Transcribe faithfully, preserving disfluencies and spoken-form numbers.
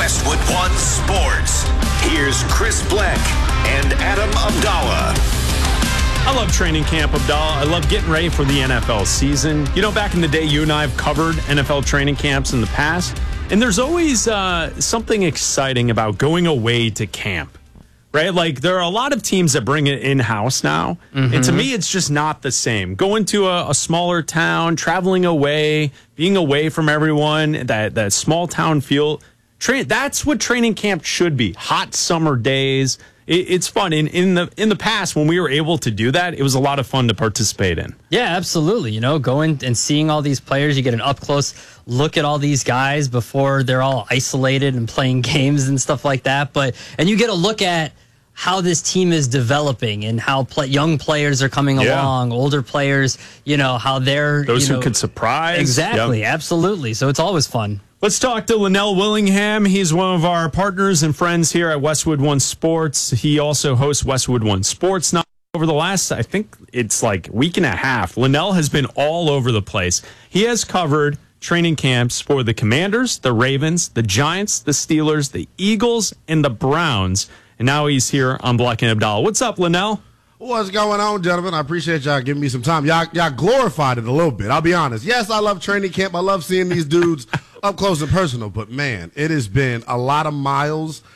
Westwood One Sports. Here's Chris Black and Adam Abdallah. I love training camp, Abdallah. I love getting ready for the N F L season. You know, back in the day, you and I have covered N F L training camps in the past, and there's always uh, something exciting about going away to camp, right? Like, there are a lot of teams that bring it in-house now, mm-hmm. and to me, it's just not the same. Going to a, a smaller town, traveling away, being away from everyone, that, that small town feel, train, that's what training camp should be. Hot summer days. It's fun. In in the in the past, when we were able to do that, it was a lot of fun to participate in. Yeah, absolutely. You know, going and seeing all these players, you get an up close look at all these guys before they're all isolated and playing games and stuff like that. But and you get a look at how this team is developing and how play, young players are coming yeah. along, older players, you know, how they're those you who know, could surprise. Exactly, yep. absolutely. So it's always fun. Let's talk to Linnell Willingham. He's one of our partners and friends here at Westwood One Sports. He also hosts Westwood One Sports. Now, over the last, I think it's like week and a half, Linnell has been all over the place. He has covered training camps for the Commanders, the Ravens, the Giants, the Steelers, the Eagles, and the Browns. And now he's here on Black and Abdallah. What's up, Linnell? What's going on, gentlemen? I appreciate y'all giving me some time. Y'all, y'all glorified it a little bit. I'll be honest. Yes, I love training camp. I love seeing these dudes up close and personal. But, man, it has been a lot of miles